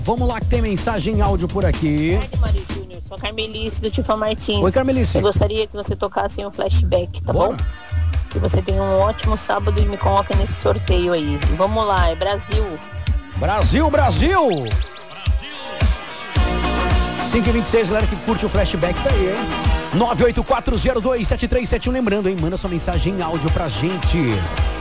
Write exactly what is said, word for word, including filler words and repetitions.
Vamos lá que tem mensagem em áudio por aqui. Boa tarde, Mário Júnior. Sou a Carmelice do Tifa Martins. Oi, Carmelice. Eu gostaria que você tocasse um flashback, tá Bora. bom? Que você tenha um ótimo sábado e me coloque nesse sorteio aí. E vamos lá, é Brasil. Brasil, Brasil! cinco e vinte e seis, galera que curte o flashback tá aí, hein? nove oito quatro zero dois sete três sete um, lembrando, hein? Manda sua mensagem em áudio pra gente.